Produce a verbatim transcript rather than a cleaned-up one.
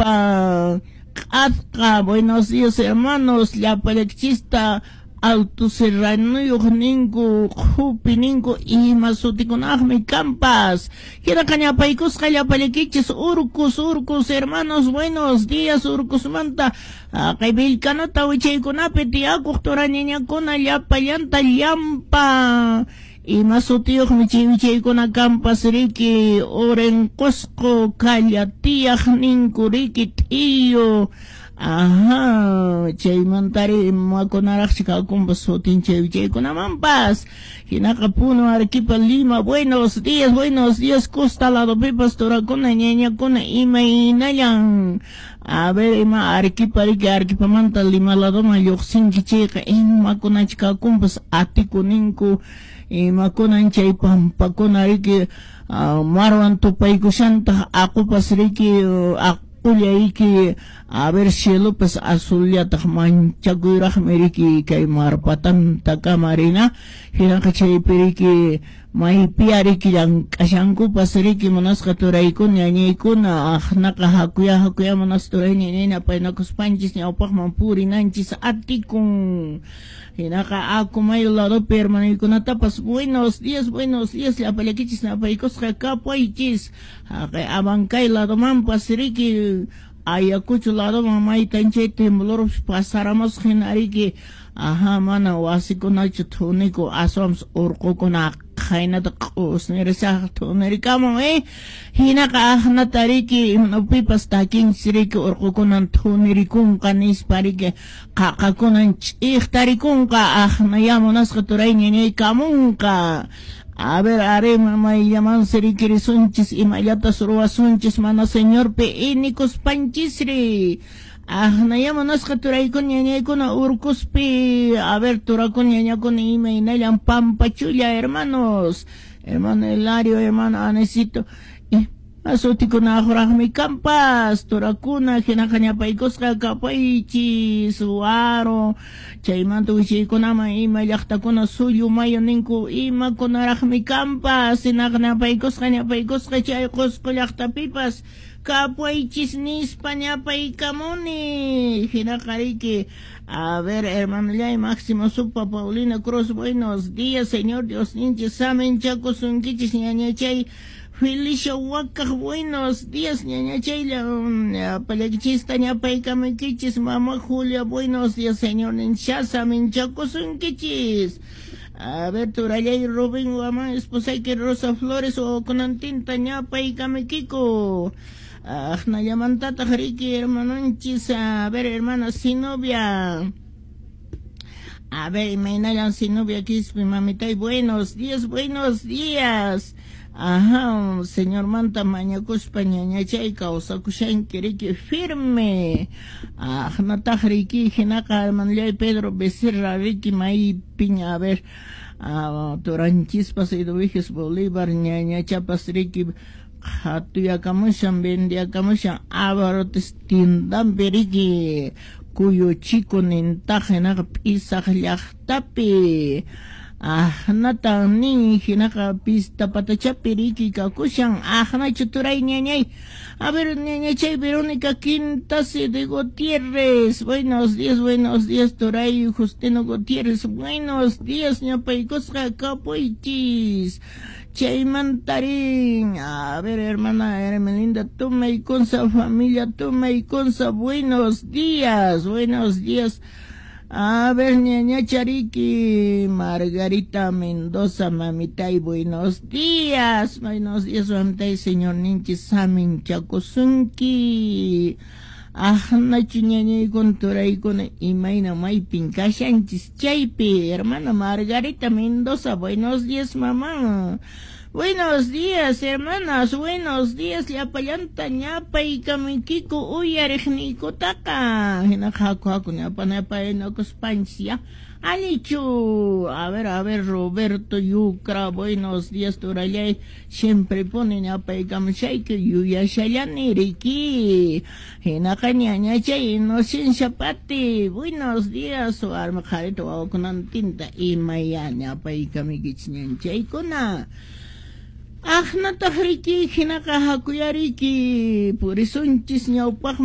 ñawpa k'atqa. Buenos días hermanos, llapalekchista Alto Serrano ninku Jupi ninku ima sutikunaqmi kampas. Kira kañapaykusqa llapalekichis urkus urkus hermanos, buenos días urkus manta. Kay Vilcanota wichaykunapi tiyakuq tura niñakuna llapallanta llampa. Ima sutiyuqmi chay wichaykuna kampas riki Orenqusqu kalla tiyaq ninku riki tiyo. Ajá, chaymantari makunaraqchi kawkunpas sutin chay wichaykunamanpas. Hinaqa Puno, Arequipa, Lima, buenos días, buenos días, Costa Lado Pipas, turakuna, ñañakuna, ima inayan. A ver, ima Arequipa riki, Arequipa manta, Lima ladoma, lluqsinki chayqa, ima kunachi kawkunpas atikuninku, ima kunan chay pampakuna riki, uh, marwan tupaykushantaq, aqupas riki, uh, Uliaiki, a ver cielo pues azulyataq manchakuyraqmi riki kay marpatan takamarina hinaka chaypi riki maypi riki llank'ashankupas riki munasqa turaykuna ñañaykuna aqnaqa hakuya hakuya munas turay ñañayna paynakuspanchis ñawpaqman purinanchis atikun hinaka akumayo ladopi hermanaykunatapas buenos días buenos días llapallekichis napaykusqa kapaychis haqay abankay ladomanpas riki Ayacucho ladoman maytanchay temblorus pasaramos hinariki aha mana wasikunachu thuniku aswams urqukuna qaynata q'usnirisaq thunirikamun eh hinaqa aqnatariki imanupipas takinsiriki urqukunan thunirikunqa nispariki qaqakunan ch'iqtarikunqa aqnayamunasqa turay ñañaykamunqa. A ver, haremos may llaman serikirisunchis y mayatas ruasunchis mana señor pe inicos panchisri. Ah, na llaman asca turaykun ñañaykuna urcuspi. A ver, turakun ñañakun y me inayan pampachulla, hermanos. Hermano Hilario, hermano Anesito. Eh, asutikuna ajurajmi kampas, turakuna, jinakañapaykusqa kapaychi, suaro. Chaymantu wichaykunama ima llaqtakuna suyu mayo ninku ima kunaraqmi kampas hinaqñapaykusqa ñapaykusqa chay Qusqu llaqtapipas kapaychis nispa ñapaykamuni hinaqa riki. A ver, hermano Llay Máximo Supa Paulina Cruz, buenos días, señor Dios ninchis samen chakusunkichis ñañachay Felicia Huacaj, buenos días, ñañachayla, um, palekichista ñapaykamikichis, mamá Julia, buenos días, señor Ninchasa, minchakusunkichis. A ver, Turallay Rubén Guamán, esposa que Rosa Flores o Conantinta ñapaykamikiko. Ah, Nayamantata Riki, hermanonchis, a ver, hermana Sinovia. A ver, me nayan Sinovia Kispi, mamitay, buenos días, buenos días. Ajá, señor Manta Mañacuspa ñañachay kawsakushanki riki firme. Ah, nataj riki hinaka almanllay Pedro Becerra riki may piña, a ver, ah, Toranchispas Eduviges Bolívar ñañachapas riki hatuyakamushan bendiakamushan abarotes tindampi riki kuyo chico nintaj hinaka pisaq llaqtapi. Ah, natan nin hinaka pista patachapi riki kakushan ahna chuturay ñañay. A ver, ñañachay Verónica Quintas de Gutiérrez, buenos días, buenos días Toray Justino Gutiérrez, buenos días ñapaykusqa kapuychis chaymantarin. A ver, hermana Hermelinda Tumaykunsa, familia Tumaykunsa, buenos días, buenos días. A ver, ñaña Chariki, Margarita Mendoza, mamitay, buenos días, buenos días, mamitay, señor Ninchi Samin Chakusunki. Ah, nachu ñañay con turay con imaina may pinkashanchis chaypi, hermana Margarita Mendoza, buenos días, mamá. Buenos días, hermanas, buenos días, llapallanta ñapa y kamikiku uyarejnikutaka. Hinajaku haku ñapa ñapa enokuspancia. Alichu, a ver, a ver, Roberto Yucra, buenos días, Turallay, siempre pone ñapa y kamshayke yuyashallani riki. Hinaka ñañachay inocencia pati, buenos días, o armajarito wawakunantinta imaya ñapa y kamikich ñanchaykuna. Ah, nataq riki hinaka hakuyariki purisunchis ñawpaq